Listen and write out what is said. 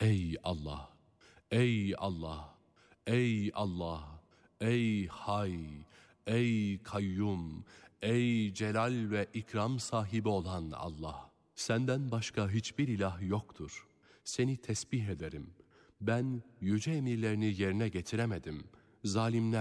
Ey Allah! Ey Allah! Ey Allah! Ey Hay! Ey Kayyum! Ey Celal ve İkram sahibi olan Allah! Senden başka hiçbir ilah yoktur. Seni tesbih ederim. Ben yüce emirlerini yerine getiremedim. Zalimler